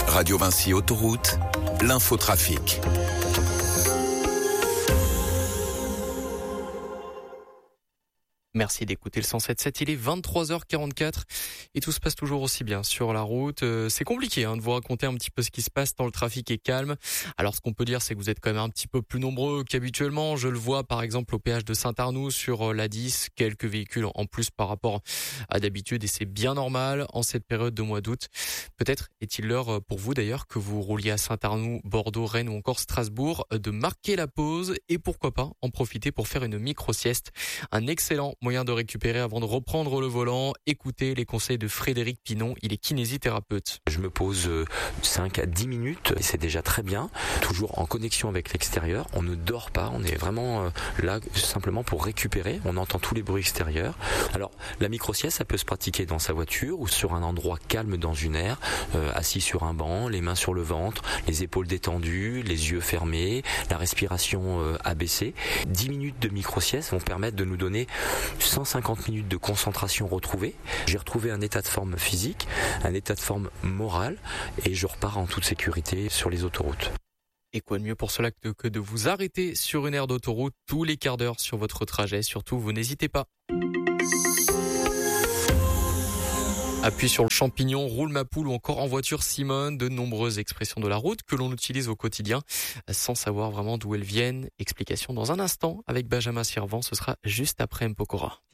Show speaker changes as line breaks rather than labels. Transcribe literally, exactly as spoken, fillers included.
Radio Vinci Autoroute, l'infotrafic.
Merci d'écouter le cent sept sept, il est vingt-trois heures quarante-quatre et tout se passe toujours aussi bien sur la route. Euh, c'est compliqué hein, de vous raconter un petit peu ce qui se passe tant le trafic est calme. Alors ce qu'on peut dire c'est que vous êtes quand même un petit peu plus nombreux qu'habituellement. Je le vois par exemple au péage de Saint-Arnoux sur l'A dix, quelques véhicules en plus par rapport à d'habitude et c'est bien normal en cette période de mois d'août. Peut-être est-il l'heure pour vous d'ailleurs que vous rouliez à Saint-Arnoux, Bordeaux, Rennes ou encore Strasbourg de marquer la pause et pourquoi pas en profiter pour faire une micro-sieste. Un excellent moyen de récupérer avant de reprendre le volant. Écoutez les conseils de Frédéric Pinon, il est kinésithérapeute.
Je me pose cinq à dix minutes et c'est déjà très bien. Toujours en connexion avec l'extérieur. On ne dort pas, on est vraiment là simplement pour récupérer. On entend tous les bruits extérieurs. Alors la micro-sieste, ça peut se pratiquer dans sa voiture ou sur un endroit calme dans une aire, euh, assis sur un banc, les mains sur le ventre, les épaules détendues, les yeux fermés, la respiration euh, abaissée. dix minutes de micro-sieste vont permettre de nous donner cent cinquante minutes de concentration retrouvée. J'ai retrouvé un état de forme physique, un état de forme morale et je repars en toute sécurité sur les autoroutes.
Et quoi de mieux pour cela que de vous arrêter sur une aire d'autoroute tous les quarts d'heure sur votre trajet. Surtout, vous n'hésitez pas. Appuie sur le champignon, roule ma poule ou encore en voiture Simone, de nombreuses expressions de la route que l'on utilise au quotidien sans savoir vraiment d'où elles viennent. Explication dans un instant avec Benjamin Sirvent, ce sera juste après M. Pokora.